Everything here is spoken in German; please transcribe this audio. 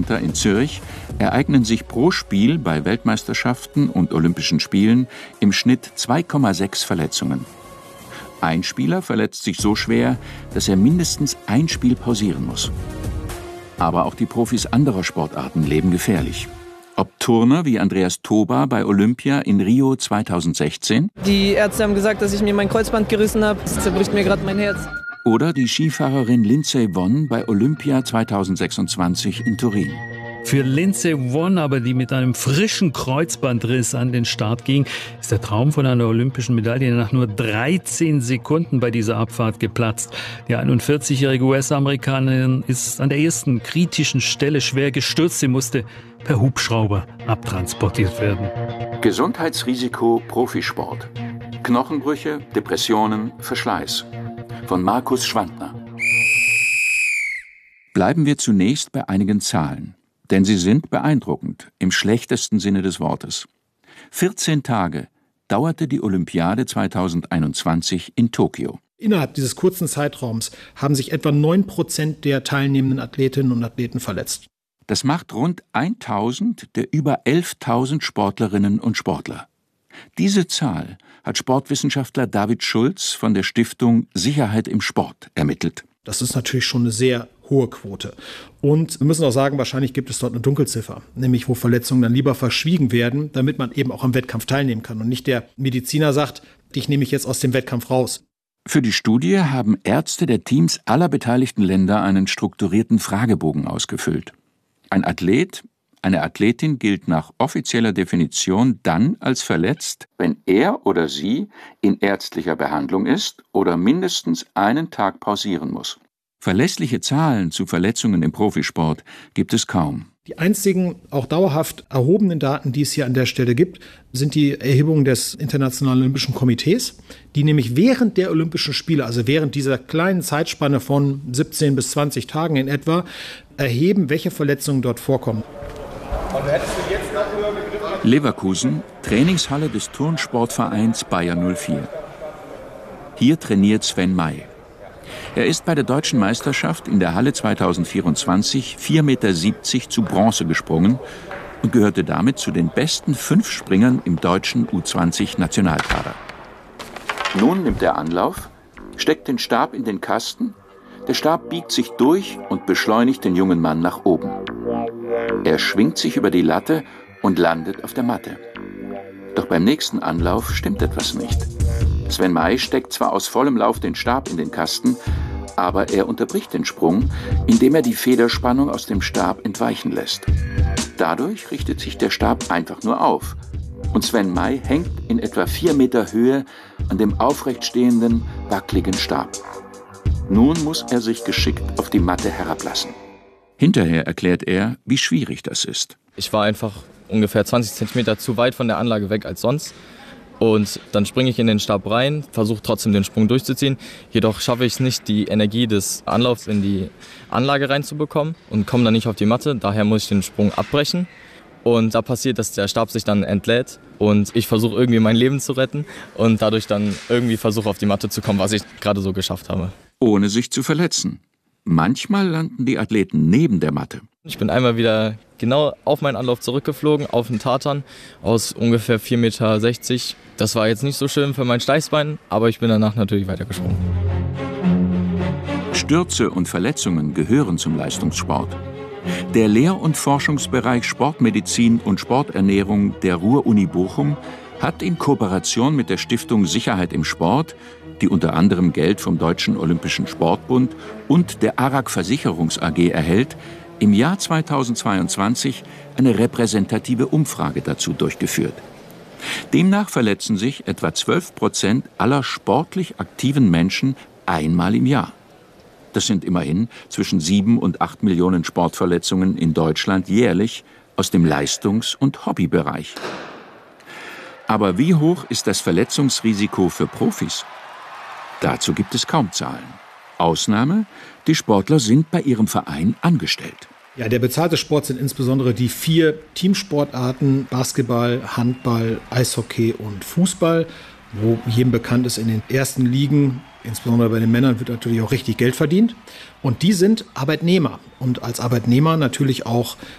Center in Zürich ereignen sich pro Spiel bei Weltmeisterschaften und Olympischen Spielen im Schnitt 2,6 Verletzungen. Ein Spieler verletzt sich so schwer, dass er mindestens ein Spiel pausieren muss. Aber auch die Profis anderer Sportarten leben gefährlich. Ob Turner wie Andreas Toba bei Olympia in Rio 2016. Die Ärzte haben gesagt, dass ich mir mein Kreuzband gerissen habe. Das zerbricht mir gerade mein Herz. Oder die Skifahrerin Lindsey Vonn bei Olympia 2026 in Turin. Für Lindsey Vonn aber, die mit einem frischen Kreuzbandriss an den Start ging, ist der Traum von einer olympischen Medaille nach nur 13 Sekunden bei dieser Abfahrt geplatzt. Die 41-jährige US-Amerikanerin ist an der ersten kritischen Stelle schwer gestürzt. Sie musste per Hubschrauber abtransportiert werden. Gesundheitsrisiko Profisport. Knochenbrüche, Depressionen, Verschleiß. Von Markus Schwantner. Bleiben wir zunächst bei einigen Zahlen. Denn sie sind beeindruckend, im schlechtesten Sinne des Wortes. 14 Tage dauerte die Olympiade 2021 in Tokio. Innerhalb dieses kurzen Zeitraums haben sich etwa 9% der teilnehmenden Athletinnen und Athleten verletzt. Das macht rund 1000 der über 11.000 Sportlerinnen und Sportler. Diese Zahl hat Sportwissenschaftler David Schulz von der Stiftung Sicherheit im Sport ermittelt. Das ist natürlich schon eine sehr hohe Quote. Und wir müssen auch sagen, wahrscheinlich gibt es dort eine Dunkelziffer, nämlich wo Verletzungen dann lieber verschwiegen werden, damit man eben auch am Wettkampf teilnehmen kann. Und nicht der Mediziner sagt, dich nehme ich jetzt aus dem Wettkampf raus. Für die Studie haben Ärzte der Teams aller beteiligten Länder einen strukturierten Fragebogen ausgefüllt. Ein Athlet, eine Athletin gilt nach offizieller Definition dann als verletzt, wenn er oder sie in ärztlicher Behandlung ist oder mindestens einen Tag pausieren muss. Verlässliche Zahlen zu Verletzungen im Profisport gibt es kaum. Die einzigen auch dauerhaft erhobenen Daten, die es hier an der Stelle gibt, sind die Erhebungen des Internationalen Olympischen Komitees, die nämlich während der Olympischen Spiele, also während dieser kleinen Zeitspanne von 17 bis 20 Tagen in etwa, erheben, welche Verletzungen dort vorkommen. Leverkusen, Trainingshalle des Turnsportvereins Bayer 04. Hier trainiert Sven May. Er ist bei der Deutschen Meisterschaft in der Halle 2024 4,70 Meter zu Bronze gesprungen und gehörte damit zu den besten 5 Springern im deutschen U20-Nationalkader. Nun nimmt er Anlauf, steckt den Stab in den Kasten, der Stab biegt sich durch und beschleunigt den jungen Mann nach oben. Er schwingt sich über die Latte und landet auf der Matte. Doch beim nächsten Anlauf stimmt etwas nicht. Sven May steckt zwar aus vollem Lauf den Stab in den Kasten, aber er unterbricht den Sprung, indem er die Federspannung aus dem Stab entweichen lässt. Dadurch richtet sich der Stab einfach nur auf und Sven May hängt in etwa 4 Meter Höhe an dem aufrecht stehenden, wackeligen Stab. Nun muss er sich geschickt auf die Matte herablassen. Hinterher erklärt er, wie schwierig das ist. Ich war einfach ungefähr 20 Zentimeter zu weit von der Anlage weg als sonst. Und dann springe ich in den Stab rein, versuche trotzdem den Sprung durchzuziehen. Jedoch schaffe ich es nicht, die Energie des Anlaufs in die Anlage reinzubekommen und komme dann nicht auf die Matte. Daher muss ich den Sprung abbrechen. Und da passiert, dass der Stab sich dann entlädt und ich versuche irgendwie mein Leben zu retten und dadurch dann irgendwie versuche auf die Matte zu kommen, was ich gerade so geschafft habe. Ohne sich zu verletzen. Manchmal landen die Athleten neben der Matte. Ich bin einmal wieder genau auf meinen Anlauf zurückgeflogen, auf den Tartan aus ungefähr 4,60 Meter. Das war jetzt nicht so schön für mein Steißbein, aber ich bin danach natürlich weitergesprungen. Stürze und Verletzungen gehören zum Leistungssport. Der Lehr- und Forschungsbereich Sportmedizin und Sporternährung der Ruhr-Uni Bochum hat in Kooperation mit der Stiftung Sicherheit im Sport, die unter anderem Geld vom Deutschen Olympischen Sportbund und der ARAG Versicherungs AG erhält, im Jahr 2022 eine repräsentative Umfrage dazu durchgeführt. Demnach verletzen sich etwa 12% aller sportlich aktiven Menschen einmal im Jahr. Das sind immerhin zwischen 7 und 8 Millionen Sportverletzungen in Deutschland jährlich aus dem Leistungs- und Hobbybereich. Aber wie hoch ist das Verletzungsrisiko für Profis? Dazu gibt es kaum Zahlen. Ausnahme: die Sportler sind bei ihrem Verein angestellt. Ja, der bezahlte Sport sind insbesondere die 4 Teamsportarten Basketball, Handball, Eishockey und Fußball, wo jedem bekannt ist, in den ersten Ligen, insbesondere bei den Männern, wird natürlich auch richtig Geld verdient. Und die sind Arbeitnehmer und als Arbeitnehmer natürlich auch